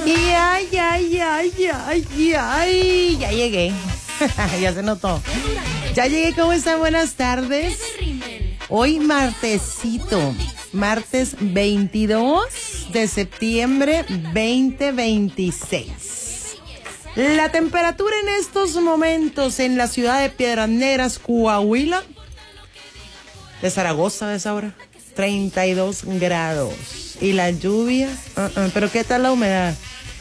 Ay, ya llegué. Ya se notó. Ya llegué, ¿cómo están? Buenas tardes. Hoy martesito, martes 22 de septiembre 2026. La temperatura en estos momentos en la ciudad de Piedras Negras, Coahuila, de Zaragoza, de esa hora, 32 grados. Y la lluvia, pero ¿qué tal la humedad?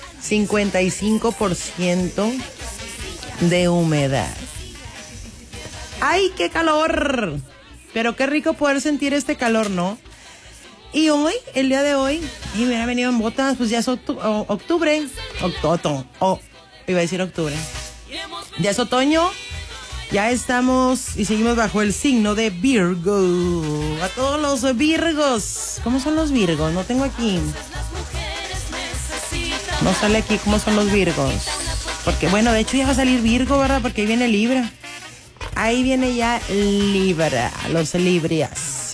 55% de humedad. ¡Ay, qué calor! Pero qué rico poder sentir este calor, ¿no? Y hoy, el día de hoy, y me ha venido en botas, pues ya es octubre. Iba a decir octubre. Ya es otoño. Ya estamos y seguimos bajo el signo de Virgo. A todos los Virgos. ¿Cómo son los Virgos? No tengo aquí. No sale aquí cómo son los Virgos. Porque, bueno, de hecho ya va a salir Virgo, ¿verdad? Porque ahí viene Libra. Ahí viene ya Libra. Los Libras.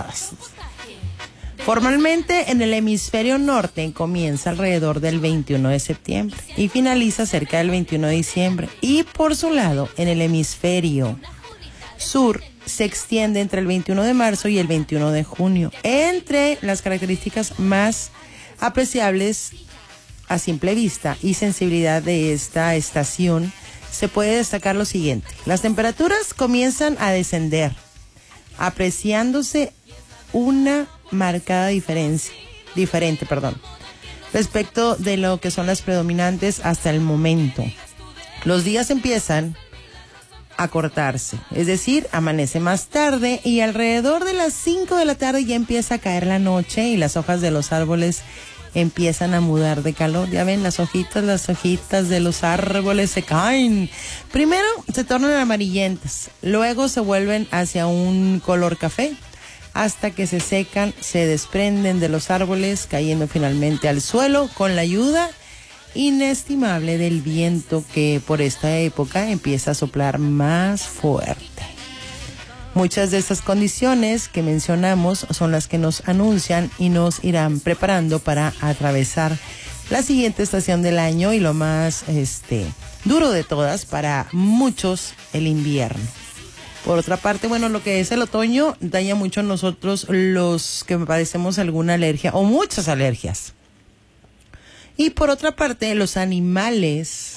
Formalmente en el hemisferio norte comienza alrededor del 21 de septiembre y finaliza cerca del 21 de diciembre. Y por su lado, en el hemisferio sur se extiende entre el 21 de marzo y el 21 de junio. Entre las características más apreciables a simple vista y sensibilidad de esta estación, se puede destacar lo siguiente. Las temperaturas comienzan a descender, apreciándose una marcada diferente, respecto de lo que son las predominantes hasta el momento. Los días empiezan a cortarse, es decir, amanece más tarde y alrededor de las 5 de la tarde ya empieza a caer la noche y las hojas de los árboles empiezan a mudar de color. Ya ven, las hojitas de los árboles se caen. Primero se tornan amarillentas, luego se vuelven hacia un color café, hasta que se secan, se desprenden de los árboles, cayendo finalmente al suelo con la ayuda inestimable del viento que por esta época empieza a soplar más fuerte. Muchas de estas condiciones que mencionamos son las que nos anuncian y nos irán preparando para atravesar la siguiente estación del año y lo más duro de todas para muchos, el invierno. Por otra parte, bueno, lo que es el otoño daña mucho a nosotros los que padecemos alguna alergia o muchas alergias. Y por otra parte, los animales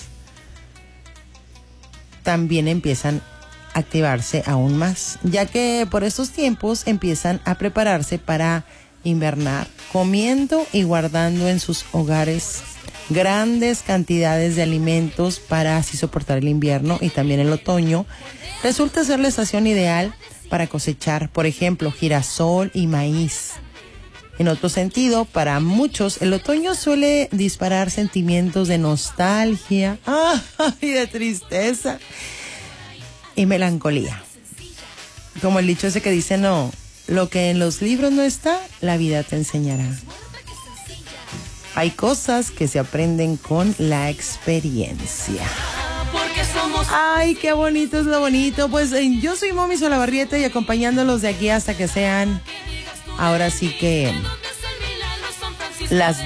también empiezan a activarse aún más, ya que por estos tiempos empiezan a prepararse para invernar, comiendo y guardando en sus hogares grandes cantidades de alimentos para así soportar el invierno y también el otoño. Resulta ser la estación ideal para cosechar, por ejemplo, girasol y maíz. En otro sentido, para muchos, el otoño suele disparar sentimientos de nostalgia, y de tristeza y melancolía. Como el dicho ese que dice, no, lo que en los libros no está, la vida te enseñará. Hay cosas que se aprenden con la experiencia. Ay, qué bonito es lo bonito. Pues yo soy Momi Solabarrieta y acompañándolos de aquí hasta que sean, ahora sí que las